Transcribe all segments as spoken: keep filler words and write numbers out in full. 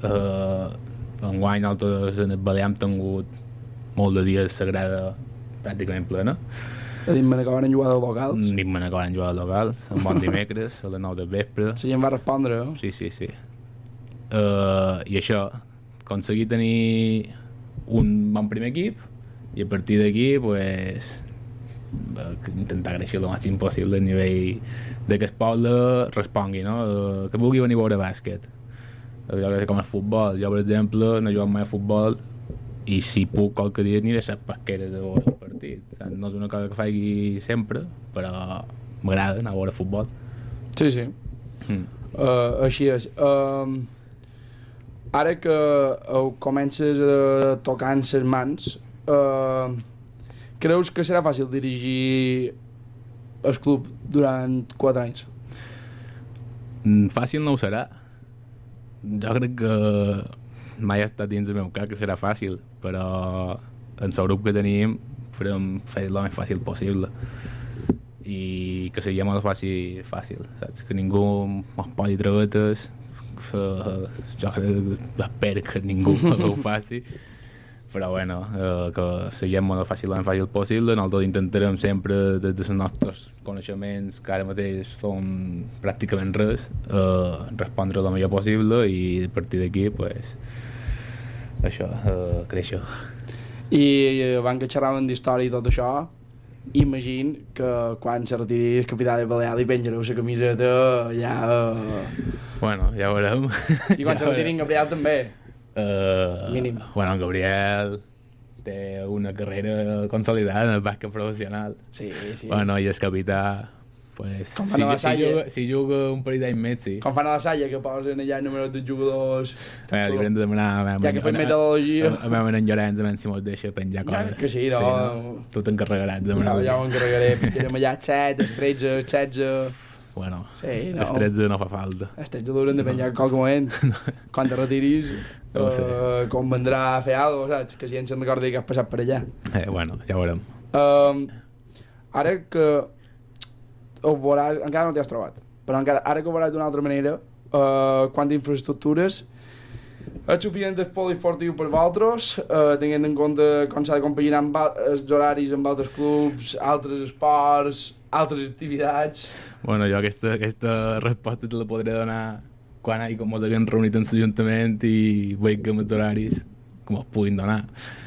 Uh, enguany nosaltres en el Balear hem tingut molt de dies sagrada pràcticament plena. A dir, me n'acabaran jugar de locals. Ni me n'acabaran jugar de locals, un bon dimecres, a les nou del vespre. La gent va respondre, eh? Sí, sí, sí. Uh, I això, aconseguir tenir un bon primer equip i a partir d'aquí, pues, intentar créixer el màxim possible a nivell de que el poble respongui, no? Uh, que vulgui venir a veure bàsquet. Uh, jo crec que com el futbol, jo per exemple no he jugat mai a futbol i si puc qualque dia aniré a les pesqueres a veure el partit. No és una cosa que faci sempre, però m'agrada anar a veure futbol. Sí, sí. Mm. Uh, així és. Uh, ara que uh, comences a tocar en les mans, uh, creus que serà fàcil dirigir el club durant quatre anys? Mm, fàcil no ho serà. Jo crec que mai ha estat dins el meu cap que serà fàcil, però en el grup que tenim farem fer el més fàcil possible i que sigui molt fàcil, fàcil, saps? Que ningú mos posi travetes, uh, jo crec, espero que ningú ho faci, però bueno, uh, que sigui molt fàcil, el més fàcil possible. Nosaltres intentarem sempre des dels nostres coneixements, que ara mateix són pràcticament res, uh, respondre el millor possible i a partir d'aquí, pues, això, uh, créixer. I abans que xerraven d'història i tot això, imagino que quan se retiri el capità de Balear li penjareu la camiseta ja... Uh... Bueno, ja ho veurem. I quan ja se retirin Gabriel també? Uh, Mínim. Bueno, Gabriel té una carrera consolidada en el bàsquet professional. Sí, sí. Bueno, i el capità... Pues, com si, fan a la si, Salle. juga, si juga un parell d'any més, sí. Com fan a la Salle, que posen allà números de jugadors... Ja, li haurem de demanar a ja que fem metodologia... A meu nen Llorenç, a si mos deixa penjar coses. Ja, que sí, no? Sí, no? Tu t'encarregaràs de demanar. Ja, ja ho encarregaré, pinjarem allà el set, el tretze, el setze... Bueno, sí, no. el tretze no fa falta. El tretze l'haurem de penjar en qualque moment. Quan te retiris, no sé. uh, convendrà a fer alguna cosa, saps? Que si ens en recordi que has passat per allà. Eh, bueno, ja ho veurem. Uh, ara que ho veuràs, encara no t'hi has trobat, però encara, ara que ho veuràs d'una altra manera, uh, quant d'infraestructures és suficient el poliesportiu per vosaltres, uh, tenint en compte com s'ha de compaginar amb els horaris amb altres clubs, altres esports, altres activitats? Bueno, jo aquesta, aquesta resposta te la podré donar quan hi com ens haguem reunit en l'Ajuntament i veiem els horaris com els puguin donar.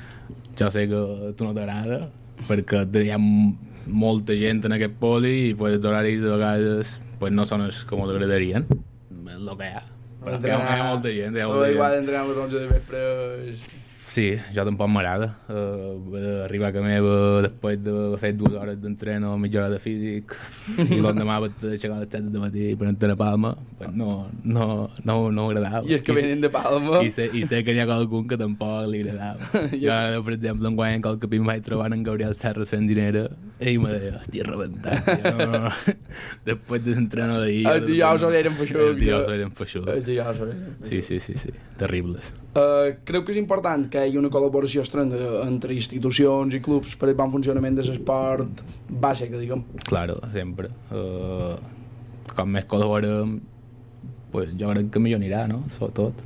Jo sé que a tu no t'agrada, perquè hi ha molta gent en aquest poli i pues, els horaris de vegades pues, no són els que ens agradarien. És el que hi ha. Però hi ha, hi ha molta gent. Hi ha molta igual gent. d'entrenar a les onze de vespre... Sí, jo tampoc m'agrada. Uh, arribar a casa meva després de fer dues hores d'entreno, mitja hora de físic i l'endemà vaig aixecar a les set de matí per entrar a Palma, pues no, no, no, no m'agradava. I és que venen de Palma. I sé, i sé que n'hi ha qualcun que tampoc li agradava. Jo, per exemple, enguany en qualque copí em vaig trobar en Gabriel Serra Sandinera i me deia, hòstia, rebentat. No, no. Després de l'entreno d'ahir... Els dijous eren feixucs. Els dijous eren feixucs. Els dijous eren feixucs. Sí, sí, sí, sí, terribles. Uh, creu que és important que hi hagi una col·laboració estreta entre institucions i clubs per al bon funcionament de l'esport bàsic, diguem. Claro, sempre. Uh, com més col·laborem, pues jo crec que millor anirà, no? Sobretot.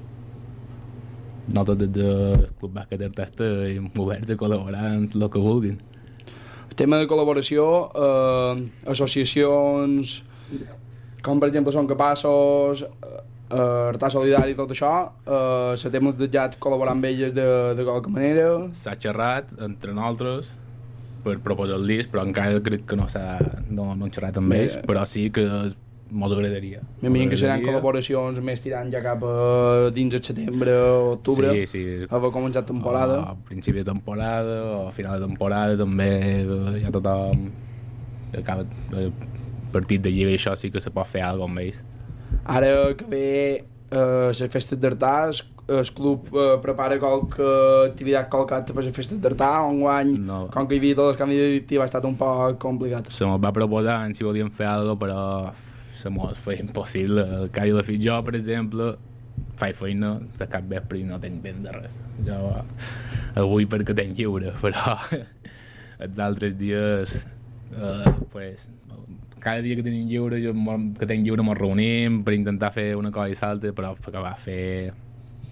Nosaltres des del Club Bàsquet Artesta estem oberts a col·laborar en el que vulguin. El tema de col·laboració, uh, associacions com per exemple són capaços... Uh, Uh, Artar Solidari i tot això, uh, se t'hem desitjat col·laborar amb elles de, de qualque manera. S'ha xerrat entre nosaltres per proposar-los, però encara crec que no s'ha no, no xerrat amb ells, però sí que mos agradaria. M'imagino que seran col·laboracions més tirant ja cap a dins el setembre o octubre, sí, sí. haver començat temporada. O a principi de temporada o a final de temporada també ja tothom acaba el partit de lliga i això sí que se pot fer alguna cosa amb ells. Ara que ve eh, les festes d'Artà, el club eh, prepara qualque activitat qualque acte per les festes d'Artà, enguany, no. Com que hi havia tot el canvi de directiva ha estat un poc complicat. Se mos va proposar si volíem fer alguna cosa, però se mos feia impossible. El cap i la fi, jo, per exemple, faig feina de cap vespre i no tenc temps de res. Jo avui perquè tenc lliure, però els altres dies, eh, pues, cada dia que tenim lliure, jo, que tenc lliure, ens reunim per intentar fer una cosa i l'altra, però per acabar a fer